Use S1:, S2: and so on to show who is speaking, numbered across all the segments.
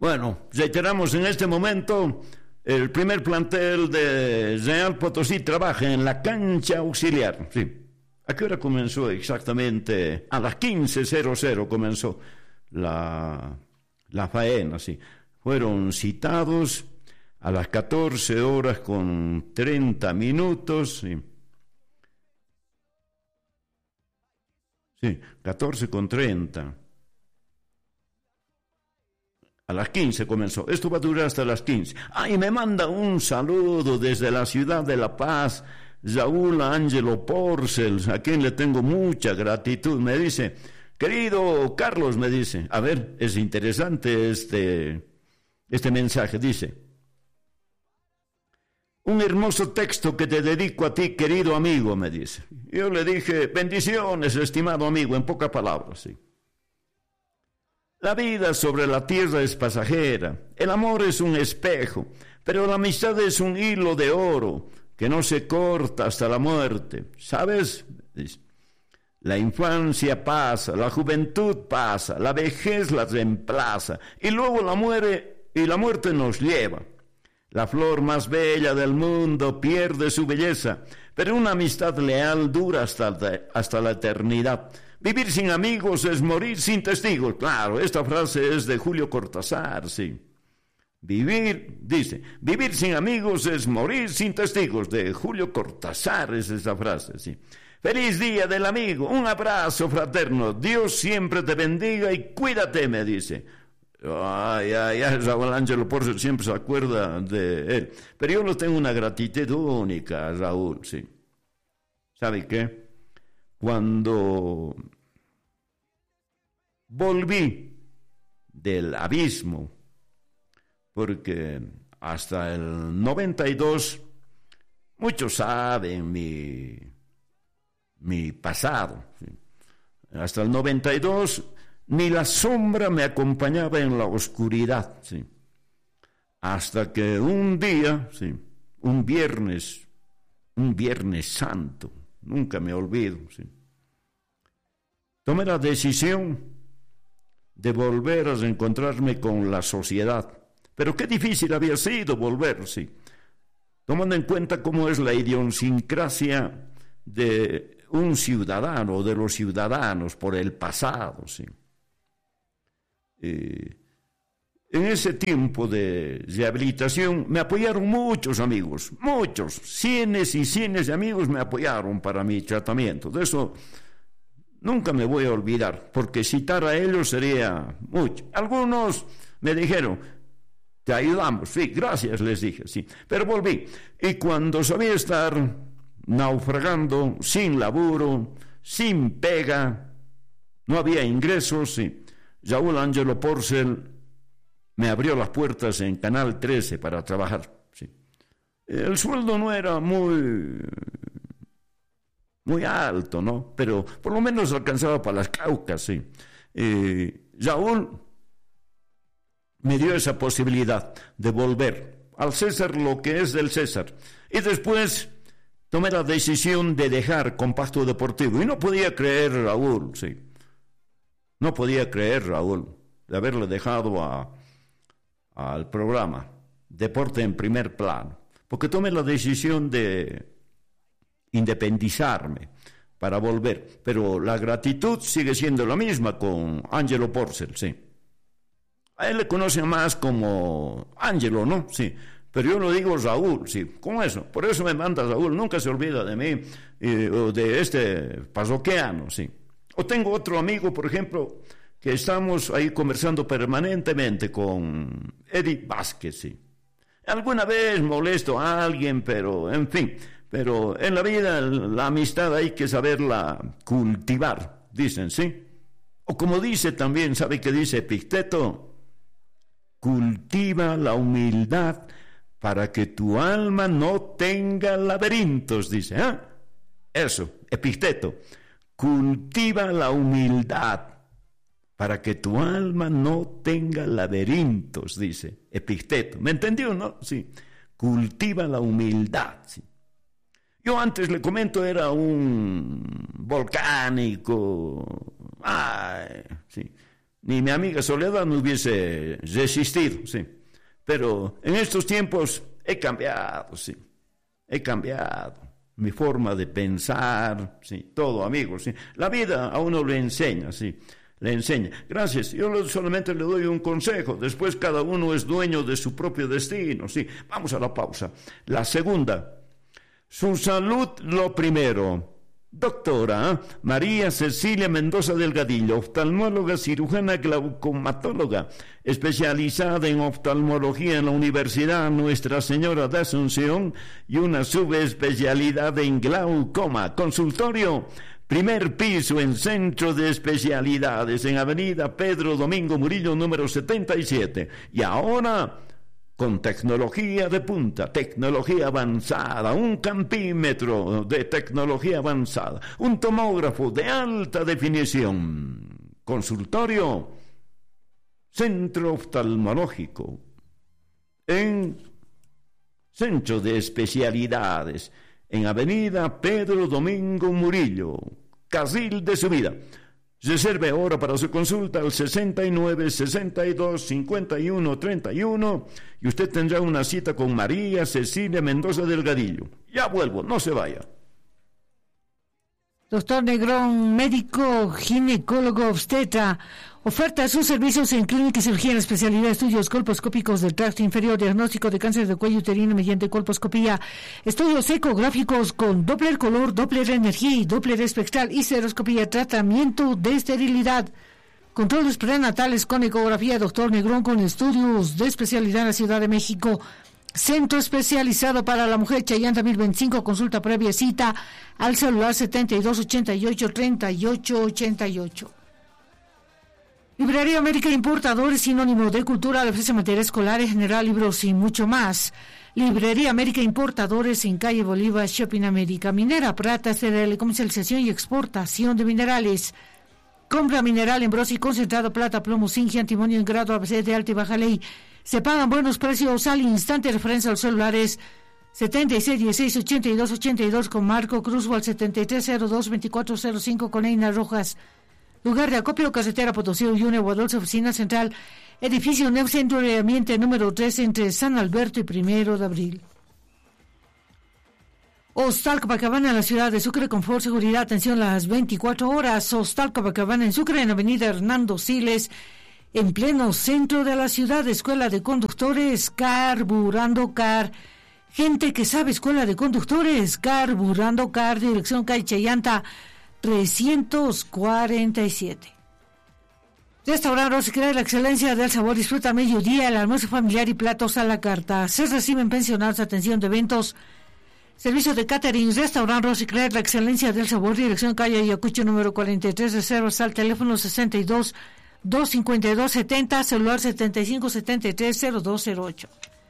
S1: Bueno, reiteramos en este momento, el primer plantel de Real Potosí trabaja en la cancha auxiliar. Sí. ¿A qué hora comenzó exactamente? A las 15:00 comenzó la faena, sí. Fueron citados a las 14:30, sí. Sí, 14:30. A las 15 comenzó. Esto va a durar hasta las 15. Y me manda un saludo desde la ciudad de La Paz, Raúl Ángelo Porcel, a quien le tengo mucha gratitud. Me dice, querido Carlos, me dice, a ver, es interesante este mensaje. Dice, un hermoso texto que te dedico a ti, querido amigo, me dice. Yo le dije, bendiciones, estimado amigo, en pocas palabras, sí. La vida sobre la tierra es pasajera, el amor es un espejo, pero la amistad es un hilo de oro que no se corta hasta la muerte. ¿Sabes? La infancia pasa, la juventud pasa, la vejez la reemplaza y luego la muerte nos lleva. La flor más bella del mundo pierde su belleza, pero una amistad leal dura hasta la eternidad. Vivir sin amigos es morir sin testigos. Claro, esta frase es de Julio Cortázar, sí. Vivir sin amigos es morir sin testigos. De Julio Cortázar es esa frase, sí. Feliz día del amigo, un abrazo fraterno. Dios siempre te bendiga y cuídate, me dice. Raúl Ángelo Porcel siempre se acuerda de él. Pero yo no tengo una gratitud única, Raúl, sí. ¿Sabe qué? Cuando volví del abismo, porque hasta el 92, muchos saben mi pasado, ¿sí? Hasta el 92, ni la sombra me acompañaba en la oscuridad, ¿sí? Hasta que un día, ¿sí? un viernes santo, nunca me olvido, ¿sí? Tomé la decisión de volver a reencontrarme con la sociedad. Pero qué difícil había sido volver, sí. Tomando en cuenta cómo es la idiosincrasia de un ciudadano, de los ciudadanos, por el pasado, sí. En ese tiempo de rehabilitación me apoyaron muchos amigos, muchos, cientos y cientos de amigos me apoyaron para mi tratamiento. De eso nunca me voy a olvidar, porque citar a ellos sería mucho. Algunos me dijeron, te ayudamos, sí, gracias, les dije, sí. Pero volví, y cuando sabía estar naufragando, sin laburo, sin pega, no había ingresos, sí. Raúl Ángelo Porcel me abrió las puertas en Canal 13 para trabajar, sí. El sueldo no era muy alto, ¿no? Pero por lo menos alcanzaba para las caucas, sí. Raúl me dio esa posibilidad de volver al César lo que es del César. Y después tomé la decisión de dejar Compacto Deportivo. Y no podía creer, Raúl, sí. No podía creer, Raúl, de haberle dejado al programa Deporte en Primer Plano. Porque tomé la decisión de independizarme para volver. Pero la gratitud sigue siendo la misma con Ángelo Porcel, sí. A él le conocen más como Ángelo, ¿no? Sí. Pero yo lo digo Raúl, sí, con eso. Por eso me manda Raúl, nunca se olvida de mí, o de este parroquiano, sí. O tengo otro amigo, por ejemplo, que estamos ahí conversando permanentemente con Eddie Vázquez, sí. Alguna vez molesto a alguien, pero en fin. Pero en la vida la amistad hay que saberla cultivar, dicen, ¿sí? O como dice también, ¿sabe qué dice Epicteto? Cultiva la humildad para que tu alma no tenga laberintos, dice. Eso, Epicteto. Cultiva la humildad para que tu alma no tenga laberintos, dice Epicteto. ¿Me entendió, no? Sí. Cultiva la humildad, sí. Yo antes le comento, era un volcánico, sí. ni mi amiga Soledad no hubiese resistido, sí. Pero en estos tiempos he cambiado, sí. He cambiado mi forma de pensar, sí, todo, amigos, sí. La vida a uno le enseña, sí. Le enseña. Gracias. Yo solamente le doy un consejo. Después cada uno es dueño de su propio destino. Sí. Vamos a la pausa. La segunda. Su salud lo primero. Doctora María Cecilia Mendoza Delgadillo, oftalmóloga cirujana glaucomatóloga, especializada en oftalmología en la Universidad Nuestra Señora de Asunción y una subespecialidad en glaucoma. Consultorio primer piso en Centro de Especialidades, en Avenida Pedro Domingo Murillo, número 77. Y ahora, con tecnología de punta, tecnología avanzada, un campímetro de tecnología avanzada, un tomógrafo de alta definición. Consultorio, Centro Oftalmológico, en Centro de Especialidades, en Avenida Pedro Domingo Murillo, carril de subida. Reserve ahora para su consulta al 69 62 51 31 y usted tendrá una cita con María Cecilia Mendoza Delgadillo. Ya vuelvo, no se vaya.
S2: Doctor Negrón, médico, ginecólogo, obstetra, oferta sus servicios en clínica y cirugía en especialidad de estudios colposcópicos del tracto inferior, diagnóstico de cáncer de cuello uterino mediante colposcopía, estudios ecográficos con Doppler color, Doppler energía y Doppler espectral, histeroscopía, tratamiento de esterilidad, controles prenatales con ecografía. Doctor Negrón con estudios de especialidad en la Ciudad de México. Centro especializado para la mujer, Chayanta 1025, consulta previa, cita al celular 7288-3888. Librería América Importadores, sinónimo de cultura, le ofrece material escolar en general, libros y mucho más. Librería América Importadores en calle Bolívar, Shopping América. Minera Prata, CDL, comercialización y exportación de minerales. Compra mineral en brosi concentrado, plata, plomo, zinc, antimonio en grado ABC de alta y baja ley. Se pagan buenos precios al instante. Referencia a los celulares 76168282 con Marco Cruz o al 73022405 con Eina Rojas. Lugar de acopio, carretera Potosí, Uyune, Guadalajara, oficina central, edificio Neu Centro de Ambiente número 3 entre San Alberto y 1 de Abril. Hostal Copacabana en la ciudad de Sucre, confort, seguridad, atención las 24 horas. Hostal Copacabana en Sucre, en avenida Hernando Siles, en pleno centro de la ciudad. Escuela de conductores, Carburando Car. Gente que sabe, escuela de conductores, Carburando Car, dirección calle Chayanta 347. Restaurante Rosicrea, la excelencia del sabor. Disfruta a mediodía el almuerzo familiar y platos a la carta. Se reciben pensionados, atención de eventos, servicio de catering. Restaurante Rosicrea, la excelencia del sabor. Dirección calle Ayacucho número 43. Reservas al teléfono 62 252 70, celular 75 73 0208.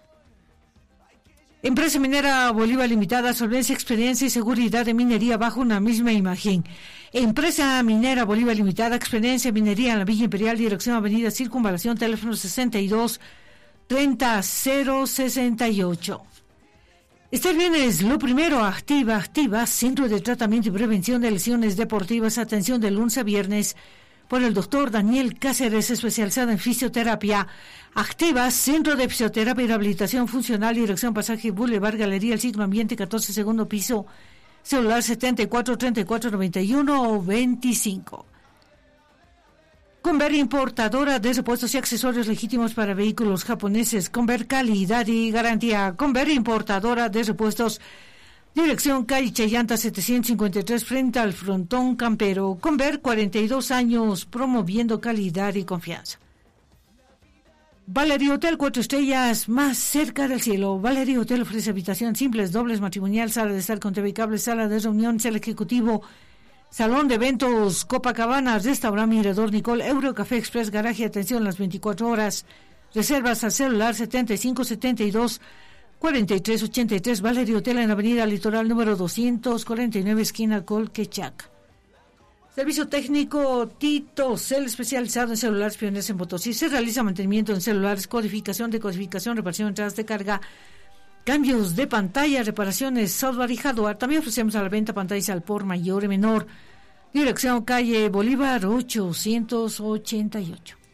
S2: Empresa Minera Bolívar Limitada, solvencia, experiencia y seguridad de minería bajo una misma imagen. Empresa Minera Bolívar Limitada, experiencia en minería en la Villa Imperial, dirección Avenida Circunvalación, teléfono 62 30 068. Estar bien es lo primero. Activa, Centro de Tratamiento y Prevención de Lesiones Deportivas, atención de lunes a viernes por el doctor Daniel Cáceres, especializado en fisioterapia. Activa, Centro de Fisioterapia y Rehabilitación Funcional, dirección Pasaje Boulevard, Galería El Signo Ambiente, 14, segundo piso, celular 74 34 91 o 25. Conver, importadora de repuestos y accesorios legítimos para vehículos japoneses. Conver, calidad y garantía. Conver, importadora de repuestos. Dirección calle Chayanta 753 frente al frontón campero. Conver, 42 años promoviendo calidad y confianza. Valerio Hotel, 4 estrellas más cerca del cielo. Valerio Hotel ofrece habitaciones simples, dobles, matrimonial, sala de estar con TV y cable, sala de reunión, sala ejecutivo, salón de eventos, Copacabana, restaurante Mirador Nicole, Eurocafé Express, garaje, atención las 24 horas. Reservas al celular 7572 4383. Valerio Hotel en Avenida Litoral número 249, esquina Colquechac. Servicio técnico Tito Cel, especializado en celulares pioneros en Potosí. Se realiza mantenimiento en celulares, codificación, decodificación, reparación, entradas de carga, cambios de pantalla, reparaciones, software y hardware. También ofrecemos a la venta pantallas al por mayor y menor. Dirección calle Bolívar 888.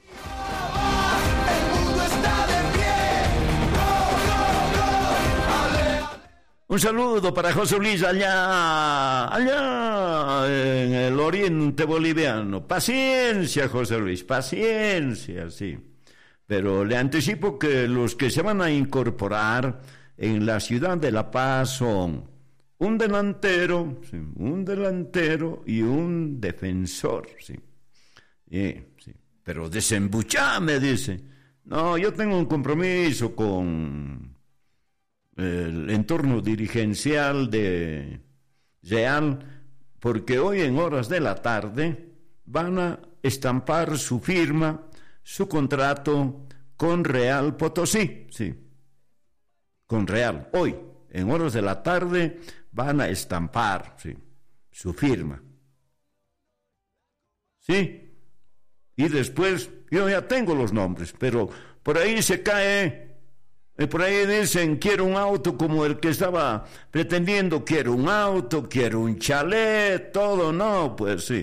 S1: Un saludo para José Luis allá en el oriente boliviano. Paciencia, José Luis, paciencia, sí. Pero le anticipo que los que se van a incorporar en la ciudad de La Paz son un delantero y un defensor, sí. Sí. Pero desembuchame, dice. No, yo tengo un compromiso con el entorno dirigencial de Real, porque hoy en horas de la tarde van a estampar su firma, su contrato con Real Potosí, sí, con Real. Hoy, en horas de la tarde, van a estampar, sí, su firma. Sí, y después, yo ya tengo los nombres, pero por ahí se cae. Por ahí dicen, quiero un auto como el que estaba pretendiendo, quiero un auto, quiero un chalet, todo, no, pues sí.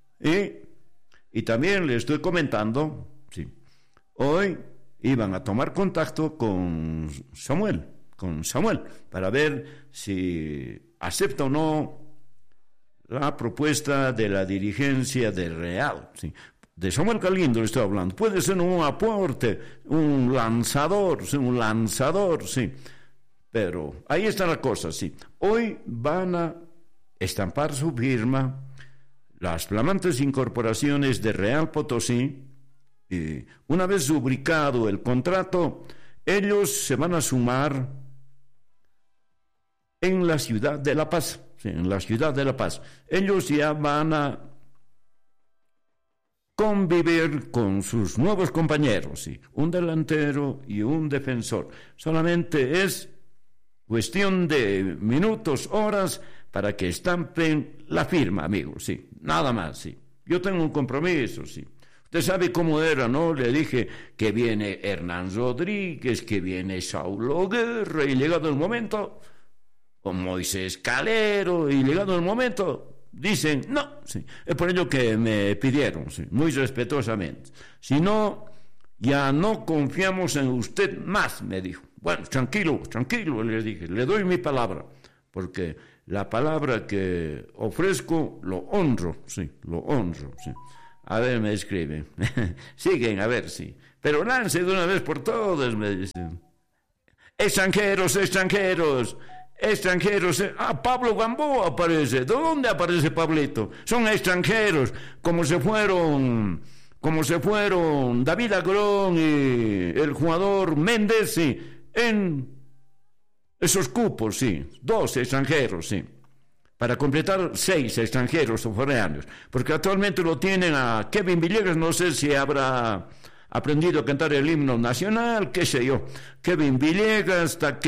S1: Y también le estoy comentando, sí, hoy iban a tomar contacto con Samuel, para ver si acepta o no la propuesta de la dirigencia de Real, sí. De Samuel Galindo le estoy hablando. Puede ser un aporte, un lanzador, sí. Pero ahí está la cosa, sí. Hoy van a estampar su firma las flamantes incorporaciones de Real Potosí. Y una vez rubricado el contrato, ellos se van a sumar en la ciudad de La Paz. Sí, en la ciudad de La Paz. Ellos ya van a convivir con sus nuevos compañeros, sí, un delantero y un defensor. Solamente es cuestión de minutos, horas, para que estampen la firma, amigos, sí, nada más, sí. Yo tengo un compromiso, sí. Usted sabe cómo era, ¿no? Le dije que viene Hernán Rodríguez, que viene Saulo Guerra, y llegado el momento, o Moisés Calero, y llegado el momento, dicen, no, sí. Es por ello que me pidieron, sí, muy respetuosamente. Si no, ya no confiamos en usted más, me dijo. Bueno, tranquilo, le dije, le doy mi palabra, porque la palabra que ofrezco lo honro, sí. A ver, me escriben. Siguen, a ver, sí. Pero lance de una vez por todas, me dicen. Extranjeros. Pablo Gamboa aparece. ¿Dónde aparece Pablito? Son extranjeros, como se fueron David Agrón y el jugador Méndez, sí, en esos cupos, sí, 2 extranjeros, sí, para completar 6 extranjeros o foráneos, porque actualmente lo tienen a Kevin Villegas, no sé si habrá aprendido a cantar el himno nacional, qué sé yo, Kevin Villegas, está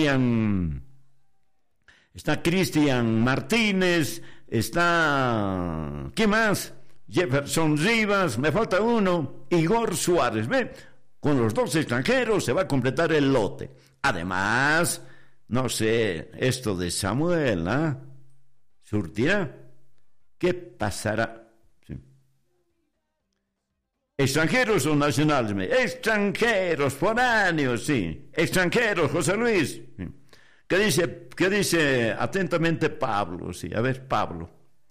S1: Cristian Martínez, está... ¿Qué más? Jefferson Rivas, me falta uno, Igor Suárez. ¿Ve? Con los 2 extranjeros se va a completar el lote. Además, no sé, esto de Samuel, ¿ah? ¿Surtirá? ¿Qué pasará? Sí. ¿Extranjeros o nacionales? Extranjeros, foráneos, sí. Extranjeros, José Luis. Sí. ¿Qué dice atentamente Pablo? Sí, a ver, Pablo.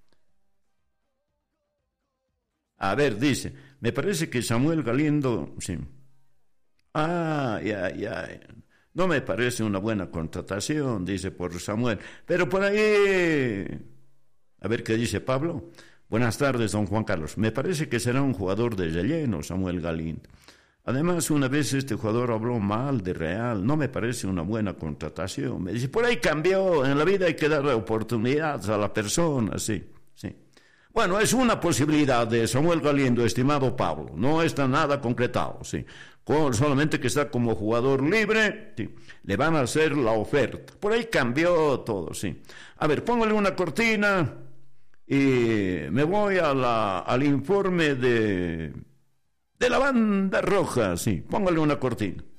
S1: A ver, dice, me parece que Samuel Galindo, sí. Ya. No me parece una buena contratación, dice por Samuel. Pero por ahí, a ver qué dice Pablo. Buenas tardes, don Juan Carlos. Me parece que será un jugador de relleno, Samuel Galindo. Además, una vez este jugador habló mal de Real, no me parece una buena contratación. Me dice, por ahí cambió, en la vida hay que darle oportunidades a la persona, sí. Bueno, es una posibilidad de Samuel Galindo, estimado Pablo, no está nada concretado, sí. Solamente que está como jugador libre, sí. Le van a hacer la oferta. Por ahí cambió todo, sí. A ver, póngale una cortina y me voy al informe de la banda roja, sí, póngale una cortina.